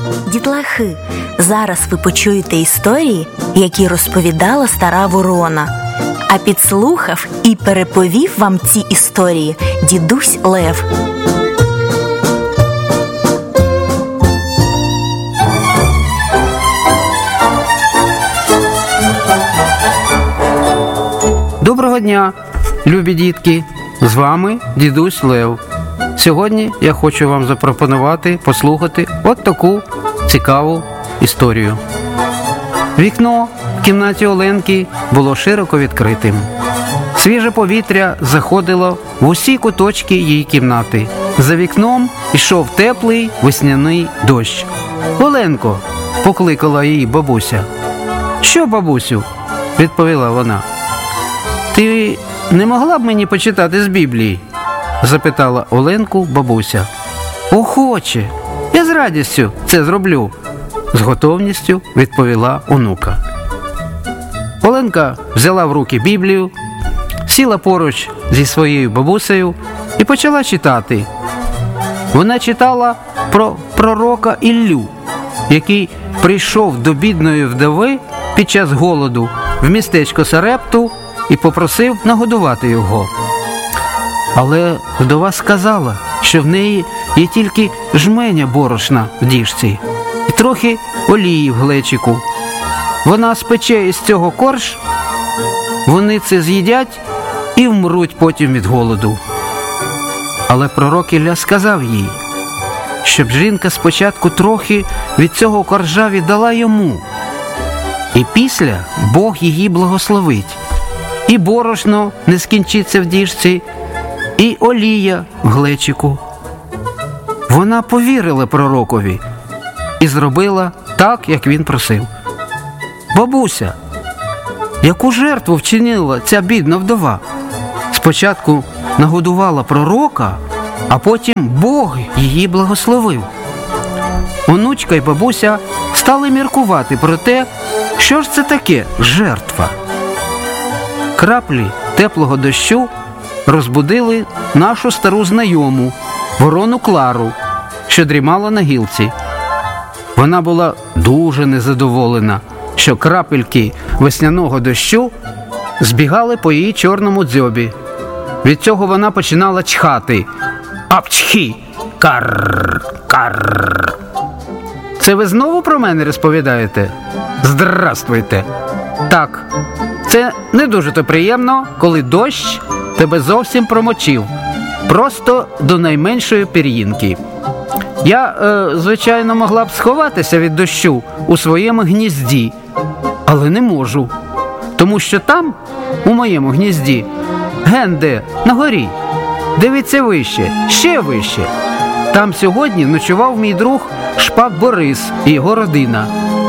Дітлахи, зараз ви почуєте історії, які розповідала стара ворона. А підслухав і переповів вам ці історії дідусь Лев. Доброго дня, любі дітки! З вами дідусь Лев. Сьогодні я хочу вам запропонувати послухати от таку цікаву історію. Вікно в кімнаті Оленки було широко відкритим. Свіже повітря заходило в усі куточки її кімнати. За вікном йшов теплий весняний дощ. «Оленко!» – покликала її бабуся. «Що, бабусю?» – відповіла вона. «Ти не могла б мені почитати з Біблії?» – запитала Оленку бабуся. «Охоче! Я з радістю це зроблю!» – з готовністю відповіла онука. Оленка взяла в руки Біблію, сіла поруч зі своєю бабусею і почала читати. Вона читала про пророка Іллю, який прийшов до бідної вдови під час голоду в містечко Сарепту і попросив нагодувати його. Але вдова сказала, що в неї є тільки жменя борошна в діжці і трохи олії в глечику. Вона спече із цього корж, вони це з'їдять і вмруть потім від голоду. Але пророк Ілля сказав їй, щоб жінка спочатку трохи від цього коржа віддала йому, і після Бог її благословить. І борошно не скінчиться в діжці, і олія в глечику. Вона повірила пророкові і зробила так, як він просив. «Бабуся, яку жертву вчинила ця бідна вдова? Спочатку нагодувала пророка, а потім Бог її благословив». Онучка й бабуся стали міркувати про те, що ж це таке жертва. Краплі теплого дощу розбудили нашу стару знайому, ворону Клару, що дрімала на гілці. Вона була дуже незадоволена, що крапельки весняного дощу збігали по її чорному дзьобі. Від цього вона починала чхати. «Апчхі! Карр! Карр!» «Це ви знову про мене розповідаєте? Здравствуйте!» «Так, це не дуже-то приємно, коли дощ тебе зовсім промочив, просто до найменшої пір'їнки. Я, звичайно, могла б сховатися від дощу у своєму гнізді, але не можу, тому що там, у моєму гнізді, ген-де, на горі, дивіться вище, ще вище. Там сьогодні ночував мій друг Шпак Борис і його родина.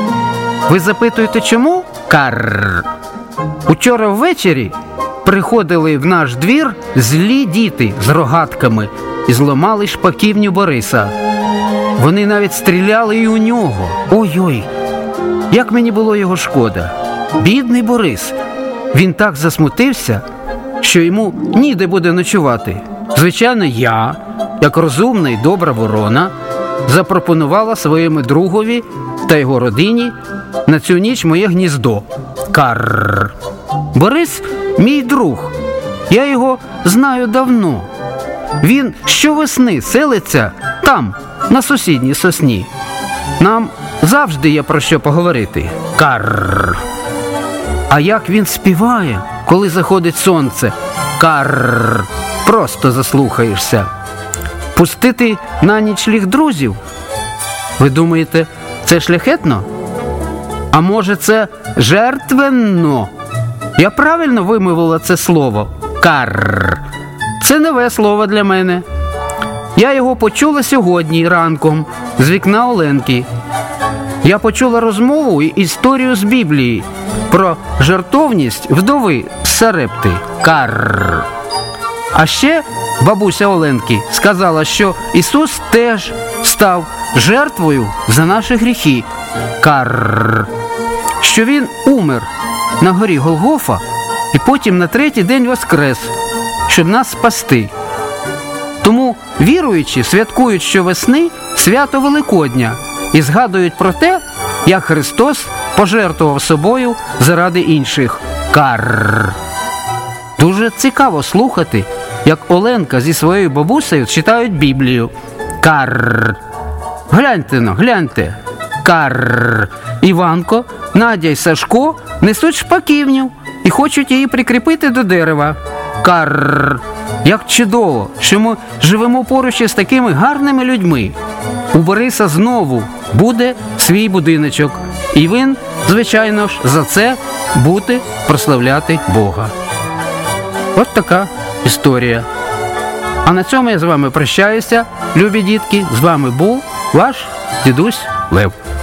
Ви запитуєте, чому? Карр! Учора ввечері приходили в наш двір злі діти з рогатками і зламали шпаківню Бориса. Вони навіть стріляли і у нього. Ой-ой, як мені було його шкода. Бідний Борис. Він так засмутився, що йому ніде буде ночувати. Звичайно, я, як розумна і добра ворона, запропонувала своєму другові та його родині на цю ніч моє гніздо. Карр! Борис – мій друг. Я його знаю давно. Він щовесни селиться там, на сусідній сосні. Нам завжди є про що поговорити. Карр! А як він співає, коли заходить сонце? Карр! Просто заслухаєшся. Пустити на нічліг друзів? Ви думаєте, це шляхетно? А може, це жертвенно? Я правильно вимовила це слово? Карр. Це нове слово для мене. Я його почула сьогодні ранком з вікна Оленки. Я почула розмову і історію з Біблії про жертовність вдови з Сарепти. Карр. А ще бабуся Оленки сказала, що Ісус теж став жертвою за наші гріхи. Карр. Що Він умер на горі Голгофа і потім на третій день воскрес, щоб нас спасти. Тому віруючі святкують щовесни свято Великодня, і згадують про те, як Христос пожертвував собою заради інших. Карр. Дуже цікаво слухати, як Оленка зі своєю бабусею читають Біблію. Карр. Гляньте. Карр. Іванко, Надя й Сашко несуть шпаківню і хочуть її прикріпити до дерева. Карр. Як чудово, що ми живемо поруч із такими гарними людьми. У Бориса знову буде свій будиночок. І він, звичайно ж, за це буде прославляти Бога. От така історія. А на цьому я з вами прощаюся, любі дітки. З вами був ваш дідусь Лев.